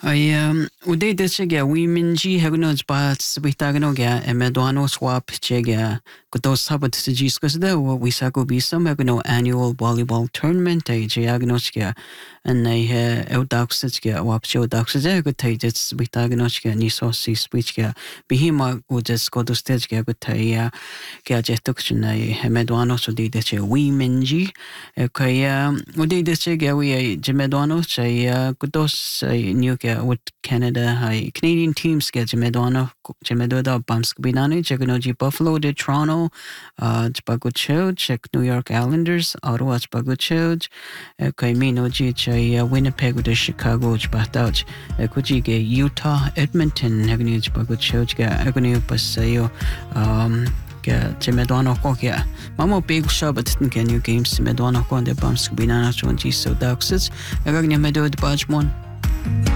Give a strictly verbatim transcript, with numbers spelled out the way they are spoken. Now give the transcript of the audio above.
I um uday de chege we minji hagno ba sbitagno ga emedoano swap chege kuto sabat jiskas de we sago bi some hagno annual volleyball tournament ay jagno chege and they he eudax chege wap chodax je gutay je sbitagno chege ni so si speech ga bihima udes kodo stage ga gutay ga jetok chunay emedoano so de che we minji kaya uday de chege we jemedoano che kudos new with Canada high Canadian teams get Jemedona Jemedoda Bamsk Binani, Jaganoji Buffalo de Toronto, uh Jbagucho, check New York Islanders, Ottawa Jbagucho, Kaimino G Winnipeg de Chicago Jbatouch, Kujige Utah, Edmonton, Hagni Jbagucho, Agony Paseo, um Jemedona Kokia. Mamo big shop at New games Jemedona Kon de Bamsk Binana Chonji so Daxes, Agni Medo de Bajmon.